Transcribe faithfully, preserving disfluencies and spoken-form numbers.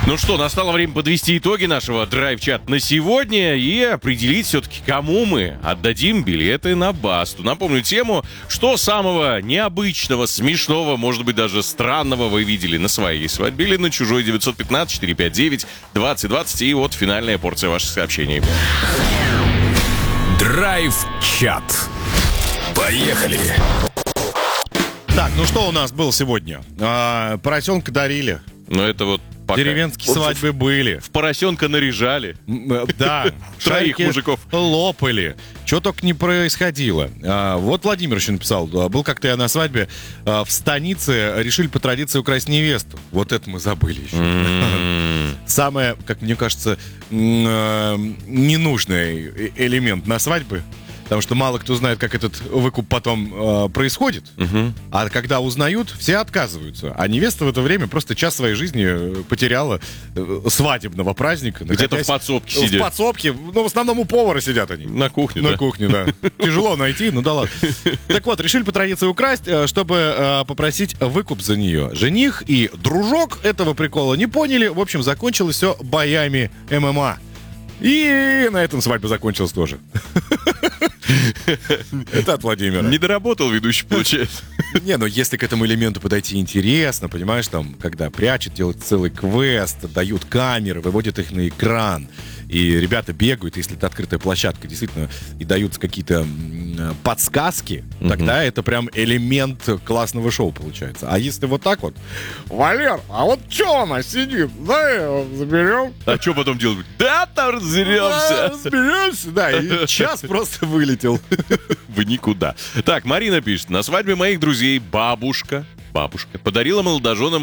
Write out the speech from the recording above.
Ну что, настало время подвести итоги нашего драйв-чата на сегодня и определить все-таки, кому мы отдадим билеты на Басту. Напомню тему, что самого необычного, смешного, может быть, даже странного вы видели на своей свадьбе или на чужой. Девятьсот пятнадцать четыреста пятьдесят девять двадцать двадцать. И вот финальная порция ваших сообщений. Драйв-чат. Поехали. Так, ну что у нас было сегодня? А, поросенка дарили. Ну это вот пока. Деревенские Вот свадьбы были. В поросенка наряжали. М, Да. Троих шарики мужиков. лопали. Что только не происходило. А, вот Владимир еще написал. а, Был как-то я на свадьбе а, в станице. Решили по традиции украсть невесту. Вот это мы забыли еще. М-м-м. Самое, как мне кажется, м, э, ненужный э- элемент на свадьбе. Потому что мало кто знает, как этот выкуп потом э, происходит. Мгм. А когда узнают, все отказываются. А невеста в это время просто час своей жизни э, потеряла э, свадебного праздника. Где-то находясь в подсобке В сидят. подсобке. Ну, в основном у повара сидят они. На кухне, На да? кухне, да. Тяжело найти, ну да ладно. Так вот, решили по традиции украсть, э, чтобы э, попросить выкуп за нее. Жених и дружок этого прикола не поняли. В общем, закончилось все боями ММА. И на этом свадьба закончилась тоже. Это от Владимира. Не доработал ведущий, получается. Не, ну если к этому элементу подойти интересно, понимаешь, там, когда прячут, делают целый квест, дают камеры, выводят их на экран, и ребята бегают, если это открытая площадка, действительно, и дают какие-то м, подсказки, Мгм. тогда это прям элемент классного шоу получается. А если вот так вот, Валер, а вот что она сидит? Да, заберем. А что потом делать? Да, там разберемся. Разберемся, да, и час просто вылетел. В никуда. Так, Марина пишет. На свадьбе моих друзей бабушка, бабушка подарила молодоженам